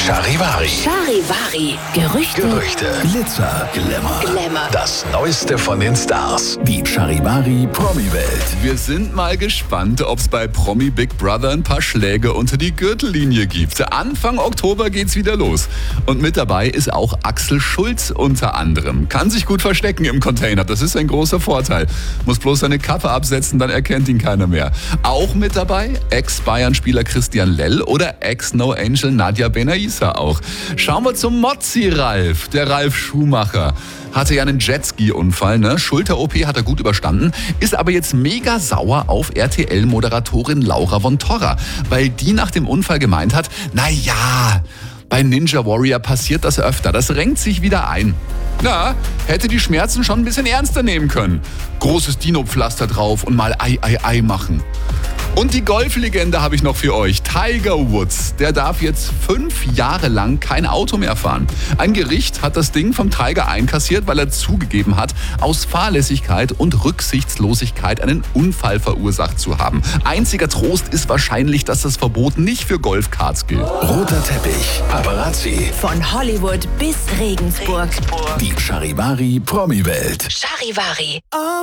Charivari. Charivari. Gerüchte. Glitzer, Glamour. Das Neueste von den Stars. die Charivari Promi-Welt. Wir sind mal gespannt, ob es bei Promi Big Brother ein paar Schläge unter die Gürtellinie gibt. Anfang Oktober geht's wieder los. Und mit dabei ist auch Axel Schulz unter anderem. Kann sich gut verstecken im Container, das ist ein großer Vorteil. Muss bloß seine Kappe absetzen, dann erkennt ihn keiner mehr. Auch mit dabei Ex-Bayern-Spieler Christian Lell oder Ex-No-Angel Nadja Benaissa auch. Schauen wir zum Mozzi-Ralf, der Ralf Schumacher. Hatte ja einen Jetski-Unfall, ne? Schulter-OP hat er gut überstanden, ist aber jetzt mega sauer auf RTL-Moderatorin Laura von Torra, weil die nach dem Unfall gemeint hat, naja, bei Ninja Warrior passiert das öfter, das renkt sich wieder ein. Na, hätte die Schmerzen schon ein bisschen ernster nehmen können. Großes Dino-Pflaster drauf und mal Ei machen. Und die Golflegende habe ich noch für euch. Tiger Woods, der darf jetzt 5 Jahre lang kein Auto mehr fahren. Ein Gericht hat das Ding vom Tiger einkassiert, weil er zugegeben hat, aus Fahrlässigkeit und Rücksichtslosigkeit einen Unfall verursacht zu haben. Einziger Trost ist wahrscheinlich, dass das Verbot nicht für Golfkarts gilt. Roter Teppich, Paparazzi, Von Hollywood bis Regensburg. die Charivari Promi-Welt. Charivari.